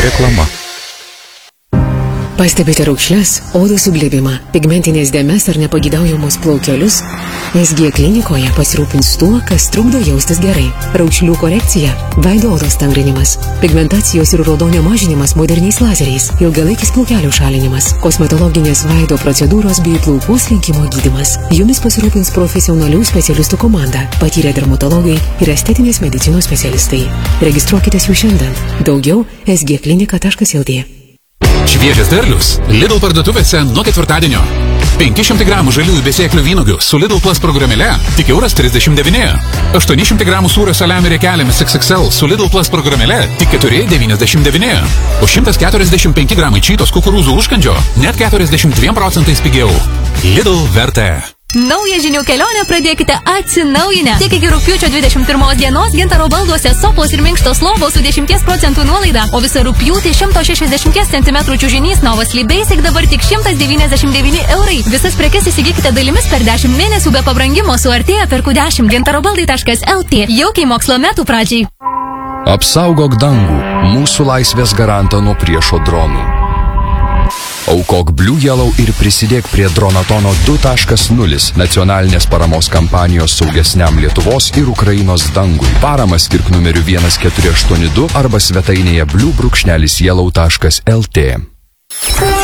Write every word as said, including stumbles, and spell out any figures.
Reklama. Pastebite raukšles, odos suglebimą, pigmentinės dėmes ar nepagydaujamus plaukelius? S G klinikoje pasirūpins tuo, kas trukdo jaustis gerai. Raukšlių korekcija, veido odos tangrinimas, pigmentacijos ir raudonio mažinimas moderniais lazeriais, ilgalaikis plaukelių šalinimas, kosmetologinės veido procedūros bei plaukų slinkimo gydymas. Jumis pasirūpins profesionalių specialistų komanda, patyrę dermatologai ir estetinės medicinos specialistai. Registruokitės jų šiandien. Daugiau s g klinika taškas l t. Šviežias derlius Lidl parduotuvėse nuo ketvirtadienio. penki šimtai gramų žaliųjų besėklių vynuogių su Lidl Plus programėle tik euras trisdešimt devyni. aštuoni šimtai gramų sūrio saliamio riekelėmis X X L su Lidl Plus programėle tik keturi devyniasdešimt devyni. O šimtas keturiasdešimt penki gramai čytos kukurūzų užkandžio net keturiasdešimt dviem procentais pigiau. Lidl vertė. Naują žinių kelionę pradėkite atsinaujinę. Tik iki rugpjūčio dvidešimt pirmos dienos Gintaro balduose sofos ir minkštos lovos su dešimties procentų nuolaida, o visą rugpjūtį šimto šešiasdešimt centimetrų čiužinys Nova Sleep Basic dabar tik šimtas devyniasdešimt devyni eurai. Visas prekes įsigykite dalimis per dešimt mėnesių be pabrangimo su Artėja perku dešimt. gintaro baldai taškas l t. Jaukiai mokslo metų pradžiai. Apsaugok dangų, mūsų laisvės garantą nuo priešo dronų. Aukok Blue Yellow ir prisidėk prie Dronatono du taškas nulis nacionalinės paramos kampanijos saugesniam Lietuvos ir Ukrainos dangui. Paramą skirk numeriu vienas keturi aštuoni du arba svetainėje blue brūkšnelis yellow taškas l t.